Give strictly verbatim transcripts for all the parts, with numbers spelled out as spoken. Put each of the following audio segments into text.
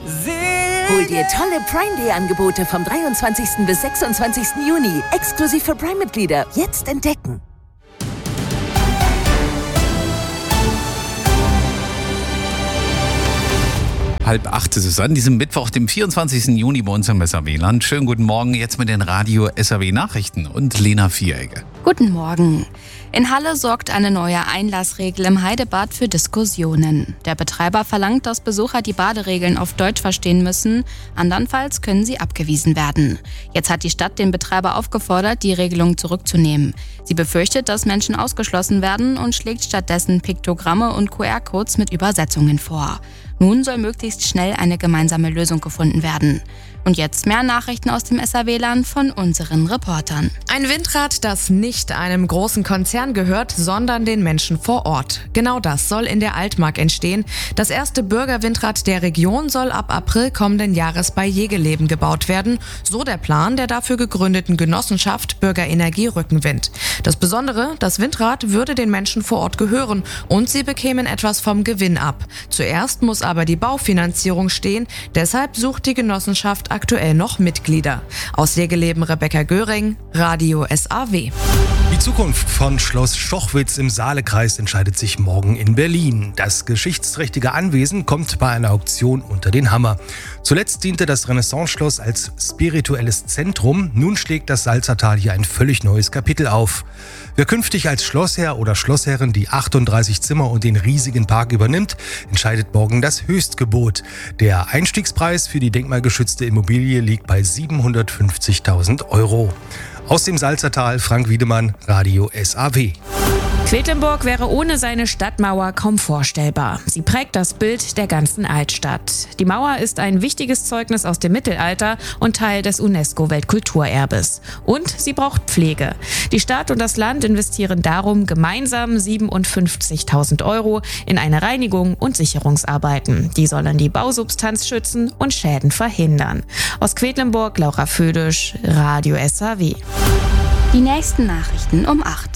Hol dir tolle Prime Day Angebote vom dreiundzwanzigsten bis sechsundzwanzigsten Juni. Exklusiv für Prime-Mitglieder. Jetzt entdecken. Halb acht ist es an diesem Mittwoch, dem vierundzwanzigsten Juni bei uns im S R W-Land. Schönen guten Morgen jetzt mit den Radio S R W-Nachrichten und Lena Vieregge. Guten Morgen. In Halle sorgt eine neue Einlassregel im Heidebad für Diskussionen. Der Betreiber verlangt, dass Besucher die Baderegeln auf Deutsch verstehen müssen. Andernfalls können sie abgewiesen werden. Jetzt hat die Stadt den Betreiber aufgefordert, die Regelung zurückzunehmen. Sie befürchtet, dass Menschen ausgeschlossen werden und schlägt stattdessen Piktogramme und Q R-Codes mit Übersetzungen vor. Nun soll möglichst schnell eine gemeinsame Lösung gefunden werden. Und jetzt mehr Nachrichten aus dem S R W-Land von unseren Reportern. Ein Windrad, das nicht einem großen Konzern gehört, sondern den Menschen vor Ort. Genau das soll in der Altmark entstehen. Das erste Bürgerwindrad der Region soll ab April kommenden Jahres bei Jegeleben gebaut werden. So der Plan der dafür gegründeten Genossenschaft Bürgerenergie Rückenwind. Das Besondere, das Windrad würde den Menschen vor Ort gehören und sie bekämen etwas vom Gewinn ab. Zuerst muss aber die Baufinanzierung stehen. Deshalb sucht die Genossenschaft aktuell noch Mitglieder. Aus Jegeleben Rebecca Göring, Radio S A W. Die Zukunft von Schloss Schochwitz im Saalekreis entscheidet sich morgen in Berlin. Das geschichtsträchtige Anwesen kommt bei einer Auktion unter den Hammer. Zuletzt diente das Renaissance-Schloss als spirituelles Zentrum. Nun schlägt das Salzertal hier ein völlig neues Kapitel auf. Wer künftig als Schlossherr oder Schlossherrin die achtunddreißig Zimmer und den riesigen Park übernimmt, entscheidet morgen das Höchstgebot. Der Einstiegspreis für die denkmalgeschützte Immobilie liegt bei siebenhundertfünfzigtausend Euro. Aus dem Salzertal, Frank Wiedemann, Radio S A W. Quedlinburg wäre ohne seine Stadtmauer kaum vorstellbar. Sie prägt das Bild der ganzen Altstadt. Die Mauer ist ein wichtiges Zeugnis aus dem Mittelalter und Teil des UNESCO-Weltkulturerbes. Und sie braucht Pflege. Die Stadt und das Land investieren darum gemeinsam siebenundfünfzigtausend Euro in eine Reinigung und Sicherungsarbeiten. Die sollen die Bausubstanz schützen und Schäden verhindern. Aus Quedlinburg, Laura Födisch, Radio S A W. Die nächsten Nachrichten um acht.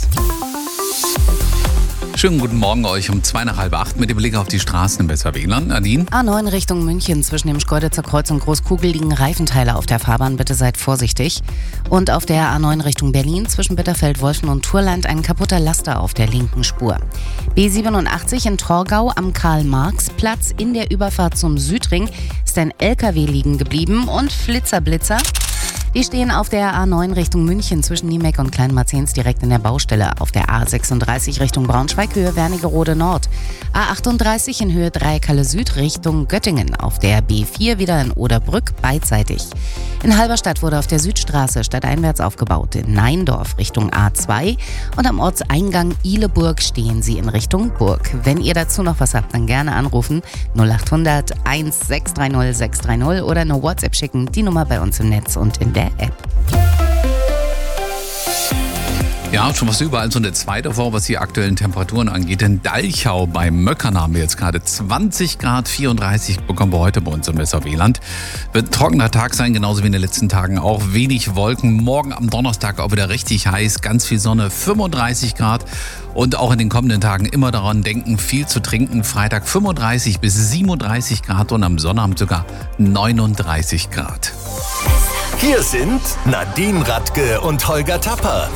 Schönen guten Morgen euch um zwei nach halb acht mit dem Blick auf die Straßen im S R W-Land. Nadine? A neun Richtung München. Zwischen dem Schkeuditzer Kreuz und Großkugel liegen Reifenteile auf der Fahrbahn. Bitte seid vorsichtig. Und auf der A neun Richtung Berlin zwischen Bitterfeld, Wolfen und Turland ein kaputter Laster auf der linken Spur. B siebenundachtzig in Torgau am Karl-Marx-Platz in der Überfahrt zum Südring ist ein L K W liegen geblieben und Flitzer-Blitzer. Die stehen auf der A neun Richtung München zwischen Niemeck und Kleinmarzens direkt in der Baustelle. Auf der A sechsunddreißig Richtung Braunschweig, Höhe Wernigerode Nord. A achtunddreißig in Höhe Dreieckhalle Süd Richtung Göttingen. Auf der B vier wieder in Oderbrück beidseitig. In Halberstadt wurde auf der Südstraße stadteinwärts aufgebaut. In Neindorf Richtung A zwei. Und am Ortseingang Ihleburg stehen sie in Richtung Burg. Wenn ihr dazu noch was habt, dann gerne anrufen. null achthundert eins sechs drei null sechs drei null oder eine WhatsApp schicken. Die Nummer bei uns im Netz und in der App. Ja, schon was überall so eine zweite vor, was die aktuellen Temperaturen angeht. In Dalchau bei Möckern haben wir jetzt gerade zwanzig Grad, vierunddreißig bekommen wir heute bei uns im S R W-Land. Wird ein trockener Tag sein, genauso wie in den letzten Tagen auch. Wenig Wolken, morgen am Donnerstag auch wieder richtig heiß, ganz viel Sonne, fünfunddreißig Grad. Und auch in den kommenden Tagen immer daran denken, viel zu trinken. Freitag fünfunddreißig bis siebenunddreißig Grad und am Sonnabend sogar neununddreißig Grad. Hier sind Nadine Radke und Holger Tapper.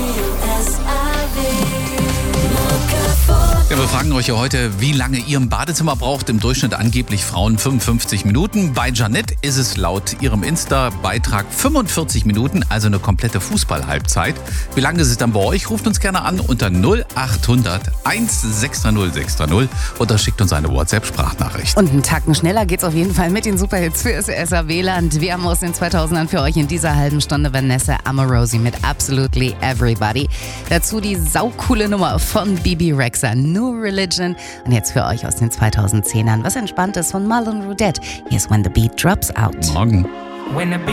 Ja, wir fragen euch ja heute, wie lange ihr im Badezimmer braucht. Im Durchschnitt angeblich Frauen fünfundfünfzig Minuten. Bei Janette ist es laut ihrem Insta-Beitrag fünfundvierzig Minuten, also eine komplette Fußball-Halbzeit. Wie lange ist es dann bei euch? Ruft uns gerne an unter null achthundert eins sechs drei null sechs drei null oder schickt uns eine WhatsApp-Sprachnachricht. Und einen Tacken schneller geht's auf jeden Fall mit den Superhits für das S R W-Land. Wir haben aus den zweitausendern für euch in dieser halben Stunde Vanessa Amorosi mit Absolutely Everybody. Dazu die saukoole Nummer von Bibi Rexha, New Religion. Und jetzt für euch aus den zweitausendzehnern was Entspanntes von Marlon Rudette. Here's When the Beat Drops Out. Morgen. When the beat